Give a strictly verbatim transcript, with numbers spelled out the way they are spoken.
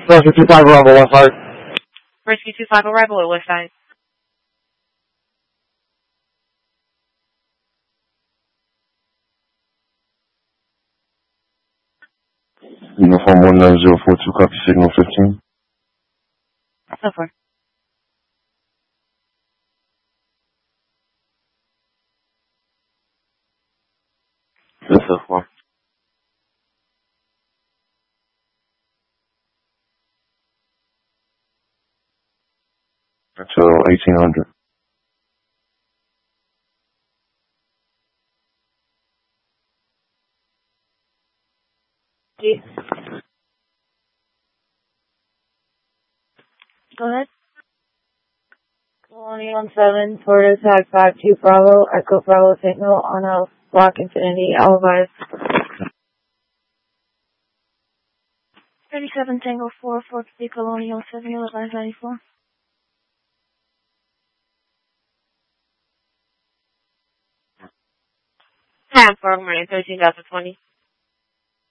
Rescue two five arrival, left side. Rescue two five arrival at west side. Uniform one nine zero four two, copy signal fifteen. So far. Yes, so far. Until eighteen hundred. G. Go ahead. Colonial on seven, Florida tag five two Bravo, Echo Bravo signal on a block infinity, Alibis. thirty-seven Tango four, four fifty Colonial seven, Alibis ninety-four. Ham for Marine thirteen Delta twenty.